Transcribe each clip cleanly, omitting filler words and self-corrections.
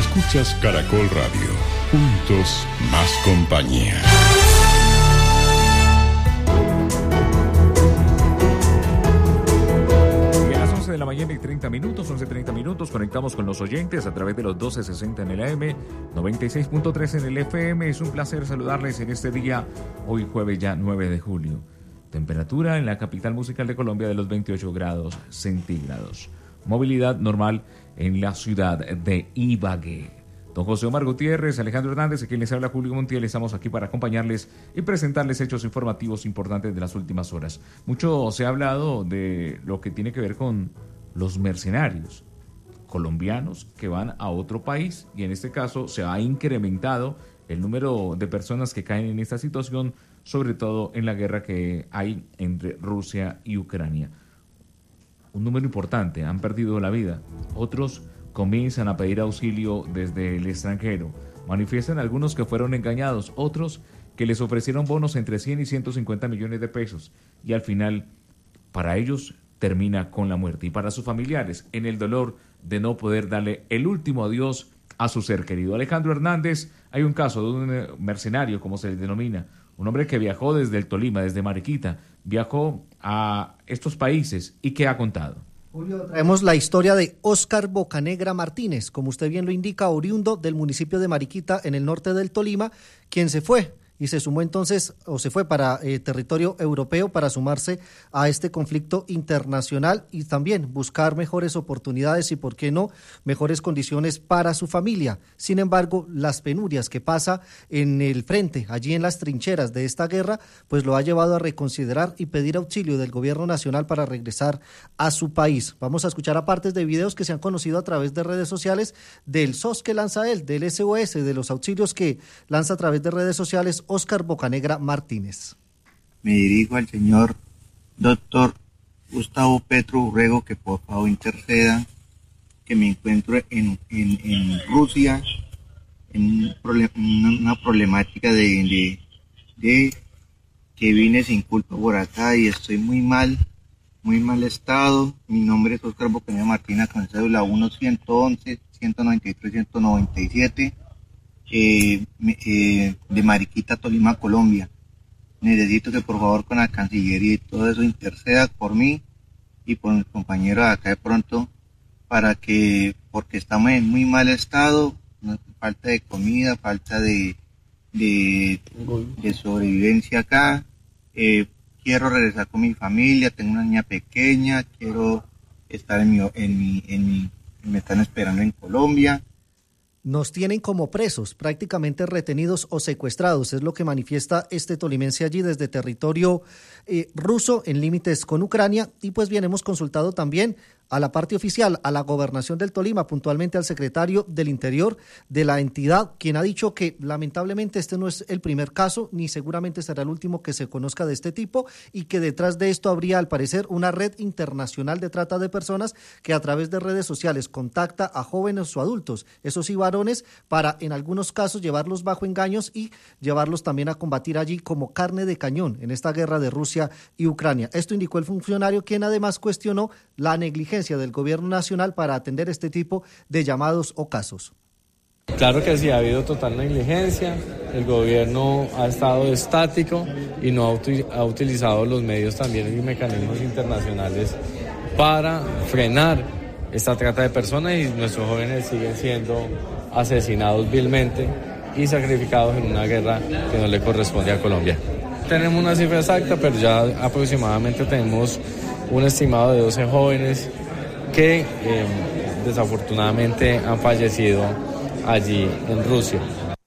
Escuchas Caracol Radio. Juntos más compañía. De la mañana y 30 minutos, 11:30 minutos, conectamos con los oyentes a través de los 1260 en el AM, 96.3 en el FM. Es un placer saludarles en este día, hoy jueves ya 9 de julio. Temperatura en la capital musical de Colombia de los 28 grados centígrados. Movilidad normal en la ciudad de Ibagué. Don José Omar Gutiérrez, Alejandro Hernández, a quien les habla Julio Montiel, estamos aquí para acompañarles y presentarles hechos informativos importantes de las últimas horas. Mucho se ha hablado de lo que tiene que ver con los mercenarios colombianos que van a otro país, y en este caso se ha incrementado el número de personas que caen en esta situación, sobre todo en la guerra que hay entre Rusia y Ucrania. Un número importante, han perdido la vida, otros comienzan a pedir auxilio desde el extranjero. Manifiestan algunos que fueron engañados, otros que les ofrecieron bonos entre 100 y 150 millones de pesos, y al final, para ellos, termina con la muerte. Y para sus familiares, en el dolor de no poder darle el último adiós a su ser querido. Alejandro Hernández, hay un caso de un mercenario, como se le denomina, un hombre que viajó desde el Tolima, desde Mariquita, viajó a estos países y que ha contado. Julio, traemos la historia de Óscar Bocanegra Martínez, como usted bien lo indica, oriundo del municipio de Mariquita, en el norte del Tolima, quien se fue y se sumó entonces, o se fue para territorio europeo para sumarse a este conflicto internacional y también buscar mejores oportunidades y, por qué no, mejores condiciones para su familia. Sin embargo, las penurias que pasa en el frente, allí en las trincheras de esta guerra, pues lo ha llevado a reconsiderar y pedir auxilio del gobierno nacional para regresar a su país. Vamos a escuchar a partes de videos que se han conocido a través de redes sociales del SOS que lanza él, del SOS, de los auxilios que lanza a través de redes sociales Óscar Bocanegra Martínez. Me dirijo al señor doctor Gustavo Petro Urrego que por favor interceda, que me encuentro en Rusia, en una problemática de que vine sin culpa por acá y estoy muy mal estado. Mi nombre es Óscar Bocanegra Martínez, con cédula 1-111-193-197. De Mariquita, Tolima, Colombia. Necesito que por favor con la Cancillería y todo eso interceda por mí y por mis compañeros de acá de pronto, porque estamos en muy mal estado, falta de comida, falta de sobrevivencia acá. Quiero regresar con mi familia, tengo una niña pequeña, quiero estar me están esperando en Colombia. Nos tienen como presos, prácticamente retenidos o secuestrados, es lo que manifiesta este tolimense allí desde territorio ruso en límites con Ucrania. Y pues bien, hemos consultado también a la parte oficial, a la gobernación del Tolima, puntualmente al secretario del Interior de la entidad, quien ha dicho que lamentablemente este no es el primer caso, ni seguramente será el último que se conozca de este tipo, y que detrás de esto habría al parecer una red internacional de trata de personas que a través de redes sociales contacta a jóvenes o adultos, eso sí varones, para en algunos casos llevarlos bajo engaños y llevarlos también a combatir allí como carne de cañón en esta guerra de Rusia y Ucrania. Esto indicó el funcionario, quien además cuestionó la negligencia del gobierno nacional para atender este tipo de llamados o casos. Claro que sí, ha habido total negligencia, el gobierno ha estado estático y no ha utilizado los medios también y mecanismos internacionales para frenar esta trata de personas, y nuestros jóvenes siguen siendo asesinados vilmente y sacrificados en una guerra que no le corresponde a Colombia. Tenemos una cifra exacta, pero ya aproximadamente tenemos un estimado de 12 jóvenes que desafortunadamente han fallecido allí en Rusia.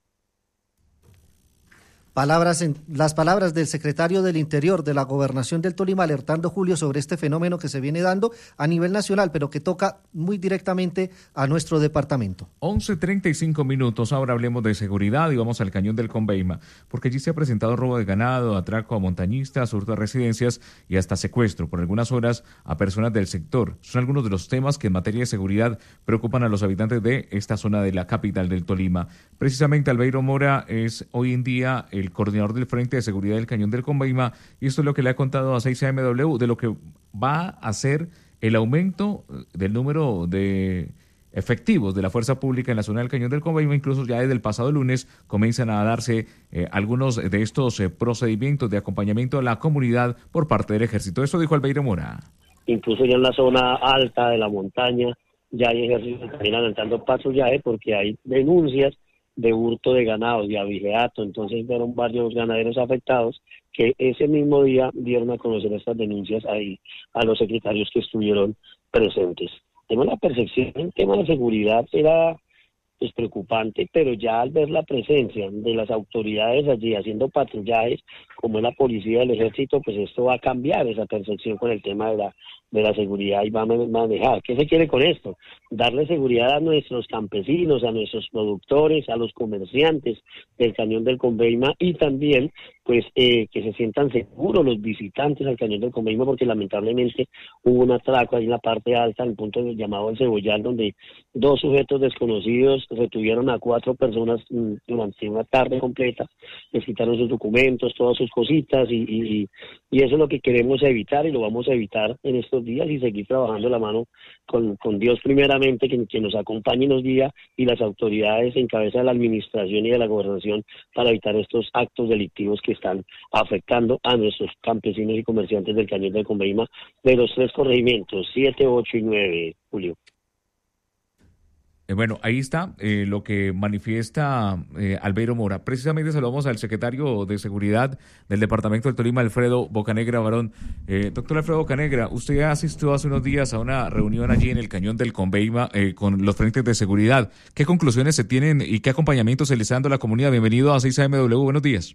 Las palabras del secretario del Interior de la Gobernación del Tolima, alertando, Julio, sobre este fenómeno que se viene dando a nivel nacional, pero que toca muy directamente a nuestro departamento. 11:35 minutos, ahora hablemos de seguridad y vamos al Cañón del Conveima, porque allí se ha presentado robo de ganado, atraco a montañistas, hurto a residencias y hasta secuestro por algunas horas a personas del sector. Son algunos de los temas que en materia de seguridad preocupan a los habitantes de esta zona de la capital del Tolima. Precisamente Albeiro Mora es hoy en día el coordinador del Frente de Seguridad del Cañón del Conveima, y esto es lo que le ha contado a 6AMW de lo que va a ser el aumento del número de efectivos de la fuerza pública en la zona del Cañón del Conveima. Incluso ya desde el pasado lunes comienzan a darse algunos de estos procedimientos de acompañamiento a la comunidad por parte del ejército. Eso dijo Albeiro Mora. Incluso ya en la zona alta de la montaña ya hay ejércitos que están adelantando patrullaje porque hay denuncias de hurto de ganados, de abigeato. Entonces fueron varios ganaderos afectados que ese mismo día dieron a conocer estas denuncias ahí a los secretarios que estuvieron presentes. Tenemos la percepción, el tema de seguridad era pues preocupante, pero ya al ver la presencia de las autoridades allí haciendo patrullajes, como es la policía del ejército, pues esto va a cambiar esa percepción con el tema de la seguridad y va a manejar. ¿Qué se quiere con esto? Darle seguridad a nuestros campesinos, a nuestros productores, a los comerciantes del Cañón del Conveima y también pues que se sientan seguros los visitantes al Cañón del Conveima, porque lamentablemente hubo un atraco ahí en la parte alta, en el punto llamado El Cebollal, donde 2 sujetos desconocidos retuvieron a 4 personas durante una tarde completa, les quitaron sus documentos, todas sus cositas y eso es lo que queremos evitar y lo vamos a evitar en estos días y seguir trabajando la mano con Dios primeramente, que nos acompañe y nos guía, y las autoridades en cabeza de la administración y de la gobernación para evitar estos actos delictivos que están afectando a nuestros campesinos y comerciantes del Cañón del Conveima de los 3 corregimientos, 7, 8 y 9, Julio. Bueno, ahí está lo que manifiesta Albeiro Mora. Precisamente saludamos al secretario de Seguridad del Departamento del Tolima, Alfredo Bocanegra Barón. Doctor Alfredo Bocanegra, usted asistió hace unos días a una reunión allí en el Cañón del Conveima con los frentes de seguridad. ¿Qué conclusiones se tienen y qué acompañamiento se le está dando a la comunidad? Bienvenido a 6AMW, buenos días.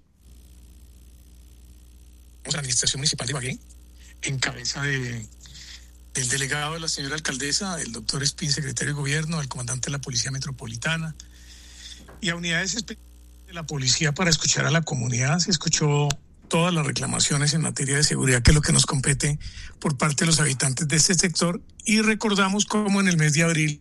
La Administración Municipal de Ibagué, en cabeza del delegado de la señora alcaldesa, el doctor Espín, secretario de Gobierno, el comandante de la Policía Metropolitana y a unidades especiales de la policía para escuchar a la comunidad. Se escuchó todas las reclamaciones en materia de seguridad, que es lo que nos compete por parte de los habitantes de este sector, y recordamos cómo en el mes de abril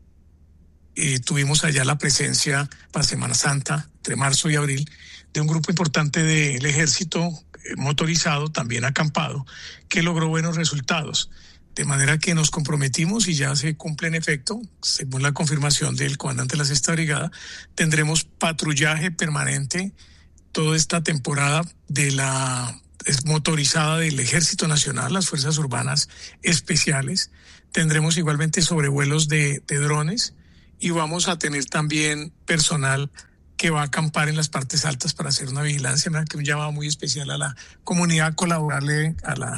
tuvimos allá la presencia para Semana Santa, entre marzo y abril, de un grupo importante del ejército motorizado, también acampado, que logró buenos resultados. De manera que nos comprometimos y ya se cumple en efecto, según la confirmación del comandante de la 6ª Brigada, tendremos patrullaje permanente toda esta temporada de la motorizada del Ejército Nacional, las Fuerzas Urbanas Especiales. Tendremos igualmente sobrevuelos de drones y vamos a tener también personal que va a acampar en las partes altas para hacer una vigilancia, que un llamado muy especial a la comunidad a colaborarle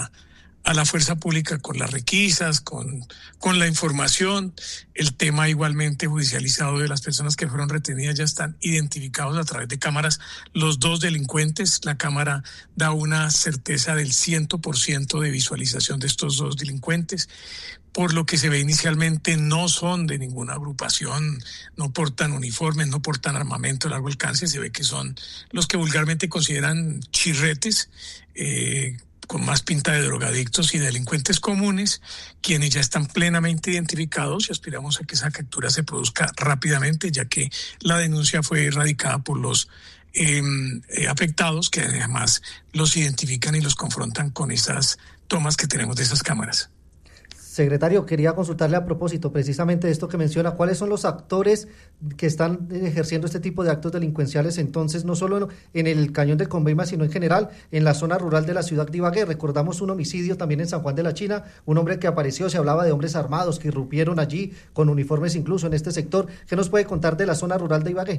a la fuerza pública con las requisas, con la información. El tema igualmente judicializado de las personas que fueron retenidas ya están identificados a través de cámaras. Los 2 delincuentes, la cámara da una certeza del 100% de visualización de estos 2 delincuentes. Por lo que se ve inicialmente, no son de ninguna agrupación, no portan uniformes, no portan armamento de largo alcance. Se ve que son los que vulgarmente consideran chirretes, con más pinta de drogadictos y delincuentes comunes, quienes ya están plenamente identificados, y aspiramos a que esa captura se produzca rápidamente, ya que la denuncia fue radicada por los afectados, que además los identifican y los confrontan con esas tomas que tenemos de esas cámaras. Secretario, quería consultarle a propósito precisamente de esto que menciona, ¿cuáles son los actores que están ejerciendo este tipo de actos delincuenciales entonces, no solo en el Cañón del Conveima, sino en general en la zona rural de la ciudad de Ibagué? Recordamos un homicidio también en San Juan de la China, un hombre que apareció, se hablaba de hombres armados que irrumpieron allí, con uniformes incluso en este sector. ¿Qué nos puede contar de la zona rural de Ibagué?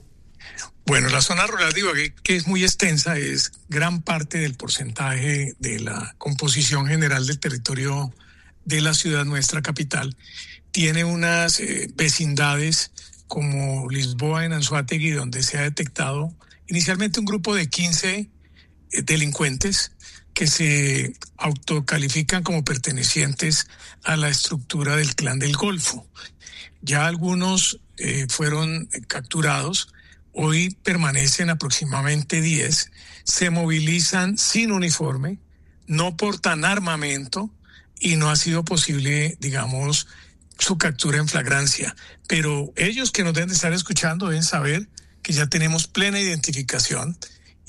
Bueno, la zona rural de Ibagué, que es muy extensa, es gran parte del porcentaje de la composición general del territorio de la ciudad, nuestra capital. Tiene unas vecindades como Lisboa, en Anzoátegui, donde se ha detectado inicialmente un grupo de 15 delincuentes que se autocalifican como pertenecientes a la estructura del Clan del Golfo. Ya algunos fueron capturados, hoy permanecen aproximadamente 10, se movilizan sin uniforme, no portan armamento, y no ha sido posible, digamos, su captura en flagrancia. Pero ellos que nos deben de estar escuchando deben saber que ya tenemos plena identificación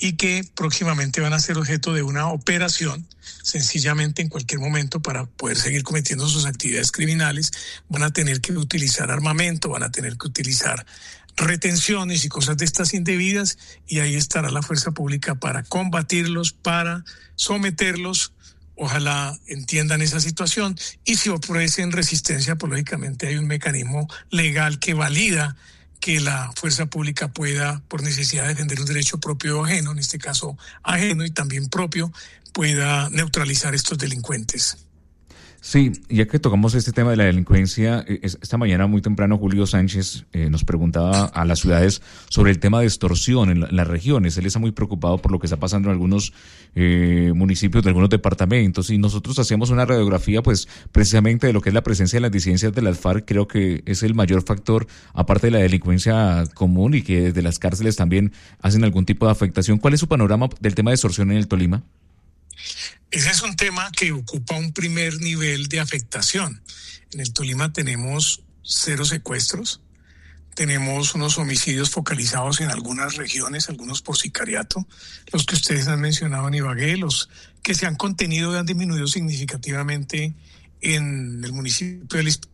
y que próximamente van a ser objeto de una operación, sencillamente en cualquier momento para poder seguir cometiendo sus actividades criminales, van a tener que utilizar armamento, van a tener que utilizar retenciones y cosas de estas indebidas, y ahí estará la fuerza pública para combatirlos, para someterlos. Ojalá entiendan esa situación, y si ofrecen resistencia, pues lógicamente hay un mecanismo legal que valida que la fuerza pública pueda, por necesidad de defender un derecho propio o ajeno, en este caso ajeno y también propio, pueda neutralizar estos delincuentes. Sí, ya que tocamos este tema de la delincuencia, esta mañana muy temprano Julio Sánchez nos preguntaba a las ciudades sobre el tema de extorsión en las regiones. Él está muy preocupado por lo que está pasando en algunos municipios de algunos departamentos, y nosotros hacemos una radiografía pues precisamente de lo que es la presencia de las disidencias de las FARC. Creo que es el mayor factor, aparte de la delincuencia común, y que desde las cárceles también hacen algún tipo de afectación. ¿Cuál es su panorama del tema de extorsión en el Tolima? Ese es un tema que ocupa un primer nivel de afectación. En el Tolima tenemos 0 secuestros, tenemos unos homicidios focalizados en algunas regiones, algunos por sicariato, los que ustedes han mencionado en Ibagué, los que se han contenido y han disminuido significativamente en el municipio de Lisboa,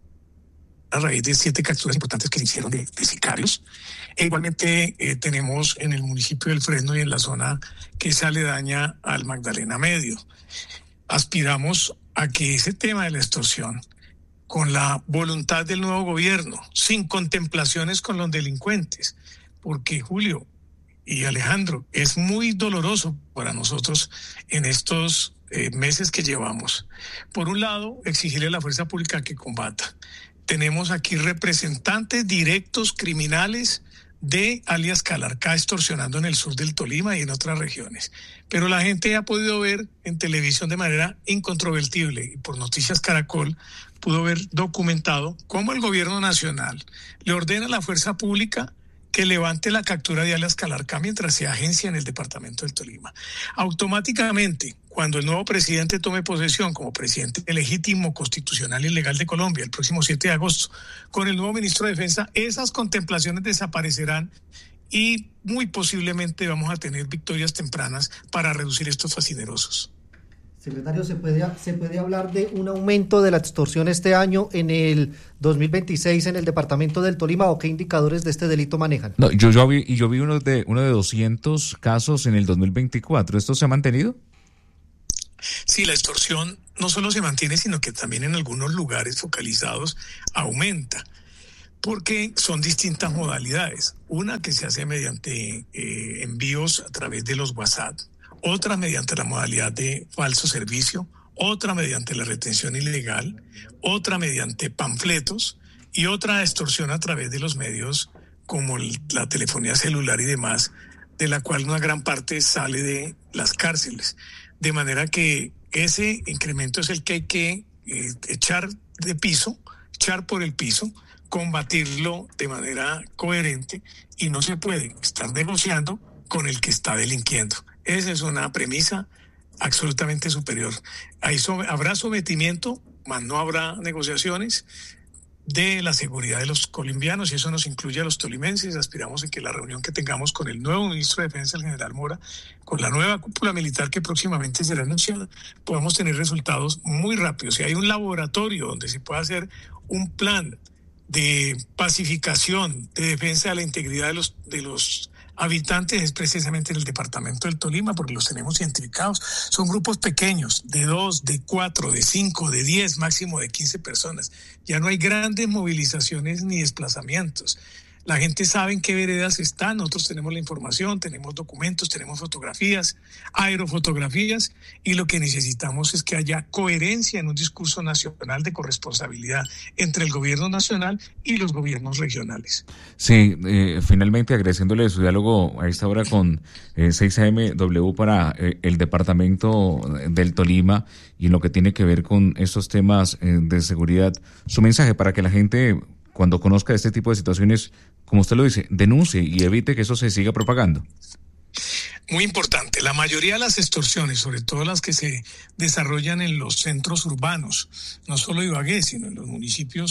a raíz de 7 capturas importantes que se hicieron de sicarios. E igualmente tenemos en el municipio del Fresno y en la zona que es aledaña al Magdalena Medio. Aspiramos a que ese tema de la extorsión, con la voluntad del nuevo gobierno, sin contemplaciones con los delincuentes, porque Julio y Alejandro, es muy doloroso para nosotros en estos meses que llevamos. Por un lado, exigirle a la fuerza pública que combata. Tenemos aquí representantes directos criminales de alias Calarcá extorsionando en el sur del Tolima y en otras regiones. Pero la gente ha podido ver en televisión de manera incontrovertible, y por Noticias Caracol pudo ver documentado cómo el gobierno nacional le ordena a la fuerza pública que levante la captura de alias Calarcá mientras se agencia en el departamento del Tolima. Automáticamente, cuando el nuevo presidente tome posesión como presidente legítimo, constitucional y legal de Colombia, el próximo 7 de agosto, con el nuevo ministro de Defensa, esas contemplaciones desaparecerán y muy posiblemente vamos a tener victorias tempranas para reducir estos fascinerosos. Secretario, ¿se puede hablar de un aumento de la extorsión este año en el 2026 en el departamento del Tolima, o qué indicadores de este delito manejan? No, yo vi uno de 200 casos en el 2024. ¿Esto se ha mantenido? Sí, la extorsión no solo se mantiene, sino que también en algunos lugares focalizados aumenta, porque son distintas modalidades. Una que se hace mediante envíos a través de los WhatsApp, otra mediante la modalidad de falso servicio, otra mediante la retención ilegal, otra mediante panfletos y otra extorsión a través de los medios como la telefonía celular y demás, de la cual una gran parte sale de las cárceles. De manera que ese incremento es el que hay que echar por el piso, combatirlo de manera coherente, y no se puede estar negociando con el que está delinquiendo. Esa es una premisa absolutamente superior. Habrá sometimiento, mas no habrá negociaciones de la seguridad de los colombianos, y eso nos incluye a los tolimenses. Aspiramos en que la reunión que tengamos con el nuevo ministro de Defensa, el general Mora, con la nueva cúpula militar que próximamente será anunciada, podamos tener resultados muy rápidos. Si hay un laboratorio donde se pueda hacer un plan de pacificación, de defensa de la integridad de los habitantes, es precisamente en el departamento del Tolima, porque los tenemos identificados. Son grupos pequeños, de 2, de 4, de 5, de 10, máximo de 15 personas. Ya no hay grandes movilizaciones ni desplazamientos. La gente sabe en qué veredas están. Nosotros tenemos la información, tenemos documentos, tenemos fotografías, aerofotografías, y lo que necesitamos es que haya coherencia en un discurso nacional de corresponsabilidad entre el gobierno nacional y los gobiernos regionales. Sí, finalmente agradeciéndole su diálogo a esta hora con 6AMW para el departamento del Tolima y en lo que tiene que ver con estos temas de seguridad. Su mensaje para que la gente, cuando conozca este tipo de situaciones, como usted lo dice, denuncie y evite que eso se siga propagando. Muy importante, la mayoría de las extorsiones, sobre todo las que se desarrollan en los centros urbanos, no solo Ibagué, sino en los municipios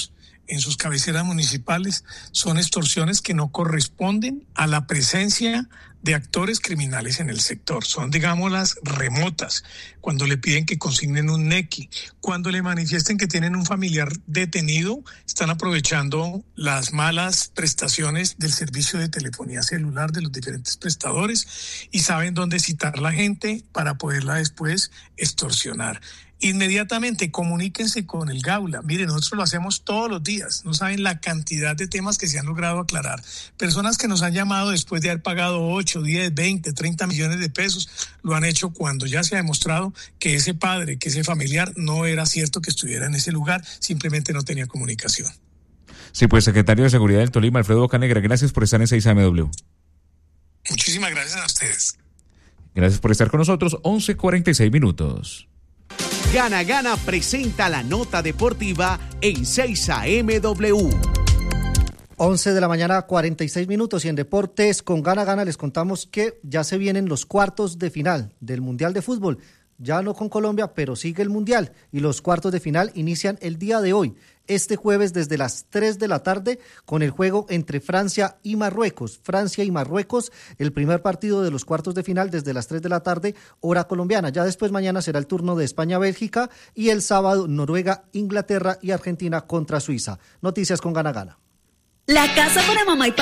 en sus cabeceras municipales son extorsiones que no corresponden a la presencia de actores criminales en el sector. Son, digamos, las remotas, cuando le piden que consignen un NECI, cuando le manifiesten que tienen un familiar detenido, están aprovechando las malas prestaciones del servicio de telefonía celular de los diferentes prestadores y saben dónde citar la gente para poderla después extorsionar. Inmediatamente comuníquense con el Gaula. Miren, nosotros lo hacemos todos los días. No saben la cantidad de temas que se han logrado aclarar. Personas que nos han llamado después de haber pagado 8, 10, 20, 30 millones de pesos, lo han hecho cuando ya se ha demostrado que ese padre, que ese familiar no era cierto que estuviera en ese lugar, simplemente no tenía comunicación. Sí, pues secretario de Seguridad del Tolima, Alfredo Bocanegra, gracias por estar en 6am. Muchísimas gracias a ustedes. Gracias por estar con nosotros. 11:46. Gana presenta la nota deportiva en 6amW. 11 de la mañana, 46 minutos, y en Deportes con Gana les contamos que ya se vienen los cuartos de final del Mundial de Fútbol. Ya no con Colombia, pero sigue el Mundial, y los cuartos de final inician el día de hoy, este jueves desde las 3 de la tarde, con el juego entre Francia y Marruecos. Francia y Marruecos, el primer partido de los cuartos de final desde las 3 de la tarde, hora colombiana. Ya después mañana será el turno de España-Bélgica, y el sábado Noruega, Inglaterra y Argentina contra Suiza. Noticias con Gana. La casa para mamá y papá